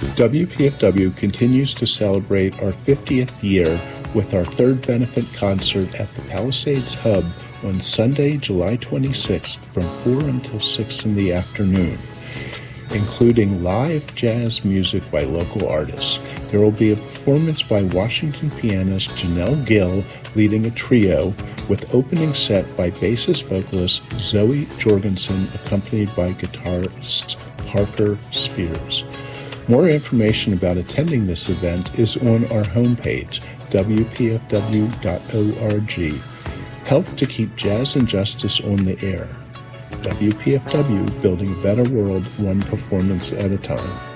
WPFW continues to celebrate our 50th year with our third benefit concert at the Palisades Hub on Sunday, July 26th from 4 until 6 in the afternoon, including live jazz music by local artists. There will be a performance by Washington pianist Janelle Gill leading a trio with opening set by bassist vocalist Zoe Jorgensen accompanied by guitarist Parker Spears. More information about attending this event is on our homepage, wpfw.org. Help to keep jazz and justice on the air. WPFW, building a better world one performance at a time.